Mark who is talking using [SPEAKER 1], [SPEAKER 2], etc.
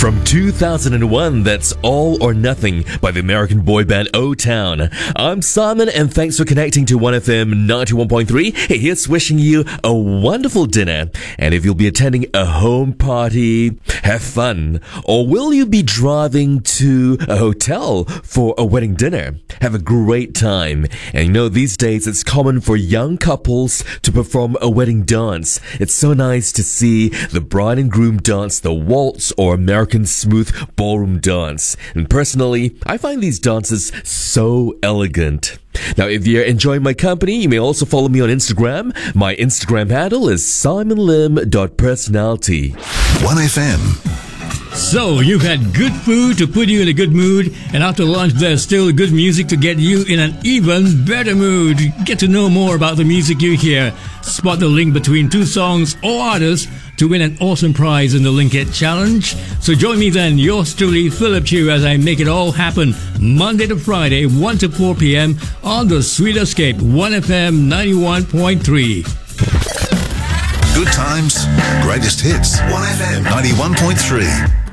[SPEAKER 1] From 2001, that's All or Nothing by the American boy band O-Town. I'm Simon, and thanks for connecting to 1FM 91.3. Hey, here's wishing you a wonderful dinner. And if you'll be attending a home party, have fun. Or will you be driving to a hotel for a wedding dinner? Have a great time. And you know, these days it's common for young couples to perform a wedding dance. It's so nice to see the bride and groom dance the waltz or American smooth ballroom dance. And personally, I find these dances so elegant. Now, if you're enjoying my company, you may also follow me on Instagram. My Instagram handle is simonlim.personality.
[SPEAKER 2] 1FM.
[SPEAKER 3] So, you've had good food to put you in a good mood, and after lunch there's still good music to get you in an even better mood. Get to know more about the music you hear. Spot the link between two songs or artists to win an awesome prize in the Link It Challenge. So join me then, yours truly, Philip Chew, as I make it all happen Monday to Friday, 1 to 4 p.m. on the Sweet Escape, 1FM 91.3.
[SPEAKER 2] Good times, greatest hits. 1FM 91.3.